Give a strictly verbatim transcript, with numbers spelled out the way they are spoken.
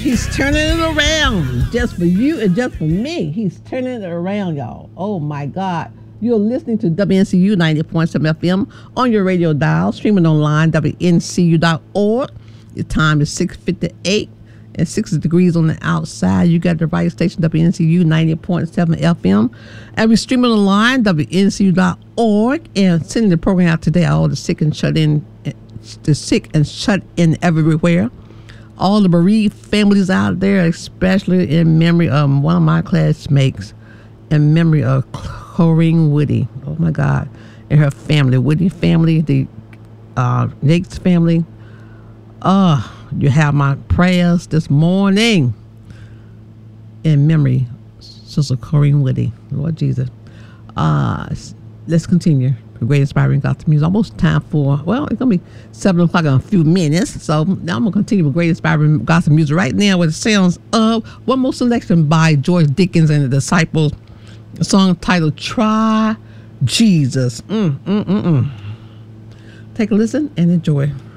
He's turning it around just for you and just for me. He's turning it around, y'all. Oh, my God. You're listening to W N C U ninety point seven F M on your radio dial, streaming online, W N C U dot org. Your time is six fifty-eight and sixty degrees on the outside. You got the right station, W N C U ninety point seven F M. And we're streaming online, W N C U dot org, and sending the program out today. All the sick and shut in, the sick and shut in everywhere. All the bereaved families out there, especially in memory of one of my classmates, in memory of Corrine Woody. Oh my God. And her family, Woody family, the uh, Yates family. Oh, you have my prayers this morning in memory, Sister Corrine Woody. Lord Jesus. Uh, let's continue. Great inspiring gospel music. Almost time for, well, it's going to be seven o'clock in a few minutes. So now I'm going to continue with great inspiring gospel music right now with the sounds of one more selection by George Dickens and the Disciples. A song titled Try Jesus. Mm, mm, mm, mm. Take a listen and enjoy.